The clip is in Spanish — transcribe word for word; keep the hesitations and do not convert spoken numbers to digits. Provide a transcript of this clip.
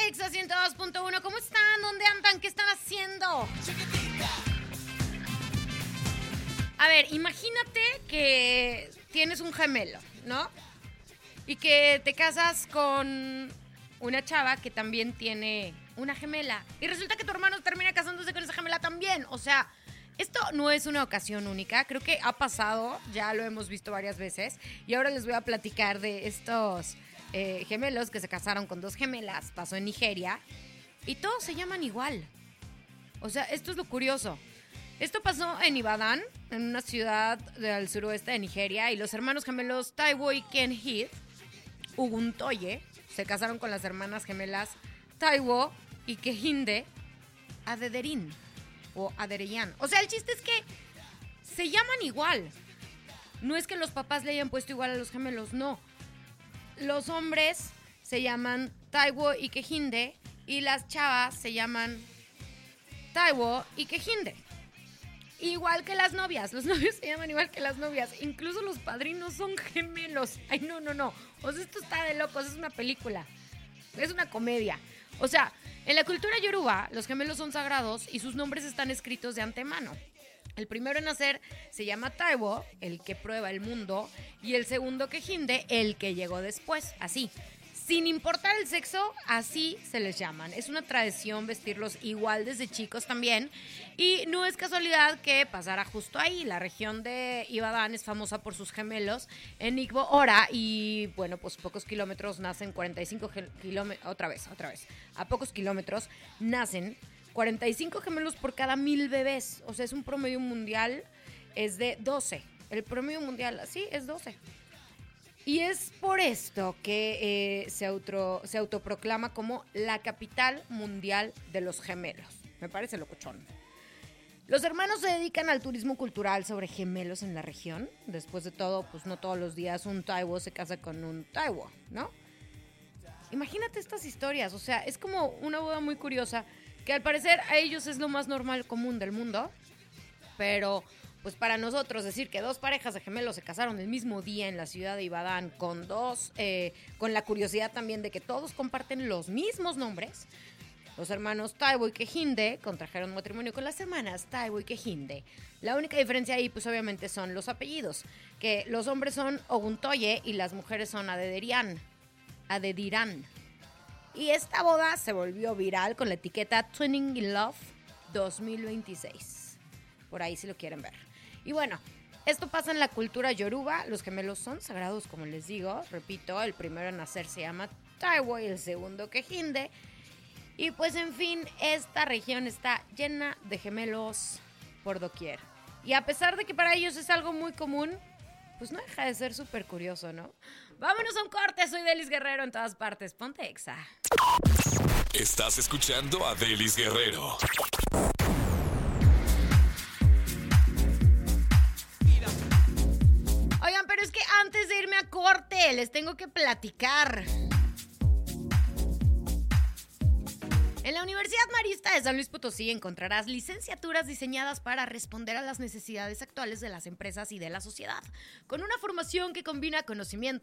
Exa ciento dos punto uno. ¿Cómo están? ¿Dónde andan? ¿Qué están haciendo? A ver, imagínate que tienes un gemelo, ¿no? Y que te casas con una chava que también tiene una gemela. Y resulta que tu hermano termina casándose con esa gemela también. O sea, esto no es una ocasión única. Creo que ha pasado, ya lo hemos visto varias veces. Y ahora les voy a platicar de estos eh, gemelos que se casaron con dos gemelas. Pasó en Nigeria. Y todos se llaman igual. O sea, esto es lo curioso. Esto pasó en Ibadan, en una ciudad del suroeste de Nigeria. Y los hermanos gemelos Taiwo y Kenhid Uguntoye se casaron con las hermanas gemelas Taiwo y Kehinde Adederin o Adereyan. O sea, el chiste es que se llaman igual. No es que los papás le hayan puesto igual a los gemelos, no. Los hombres se llaman Taiwo y Kehinde y las chavas se llaman Taiwo y Kehinde. Igual que las novias, los novios se llaman igual que las novias, incluso los padrinos son gemelos. Ay, no, no, no, o sea, esto está de locos, es una película, es una comedia. O sea, en la cultura yoruba, los gemelos son sagrados y sus nombres están escritos de antemano. El primero en nacer se llama Taiwo, el que prueba el mundo, y el segundo Kehinde, el que llegó después, así. Sin importar el sexo, así se les llaman. Es una tradición vestirlos igual desde chicos también. Y no es casualidad que pasara justo ahí. La región de Ibadan es famosa por sus gemelos en Igbo Ora. Y bueno, pues pocos kilómetros nacen cuarenta y cinco kilómetros. Otra vez, otra vez. A pocos kilómetros nacen cuarenta y cinco gemelos por cada mil bebés. O sea, es un promedio mundial, es de doce. El promedio mundial, sí, es doce. Y es por esto que eh, se, auto, se autoproclama como la capital mundial de los gemelos. Me parece locochón. Los hermanos se dedican al turismo cultural sobre gemelos en la región. Después de todo, pues no todos los días un Taiwo se casa con un Taiwo, ¿no? Imagínate estas historias, o sea, es como una boda muy curiosa, que al parecer a ellos es lo más normal, común del mundo, pero pues para nosotros decir que dos parejas de gemelos se casaron el mismo día en la ciudad de Ibadan con dos, eh, con la curiosidad también de que todos comparten los mismos nombres. Los hermanos Taiwo y Kehinde contrajeron matrimonio con las hermanas Taiwo y Kehinde. La única diferencia ahí pues obviamente son los apellidos, que los hombres son Oguntoye y las mujeres son Adederian, Adediran. Y esta boda se volvió viral con la etiqueta Twinning in Love dos mil veintiséis. Por ahí si lo quieren ver. Y bueno, esto pasa en la cultura yoruba. Los gemelos son sagrados, como les digo. Repito, el primero en nacer se llama Taiwo y el segundo Kehinde. Y pues en fin, esta región está llena de gemelos por doquier. Y a pesar de que para ellos es algo muy común, pues no deja de ser súper curioso, ¿no? Vámonos a un corte, soy Delis Guerrero en todas partes. Ponte Exa. Estás escuchando a Delis Guerrero. Oigan, pero es que antes de irme a corte, les tengo que platicar. En la Universidad Marista de San Luis Potosí encontrarás licenciaturas diseñadas para responder a las necesidades actuales de las empresas y de la sociedad, con una formación que combina conocimientos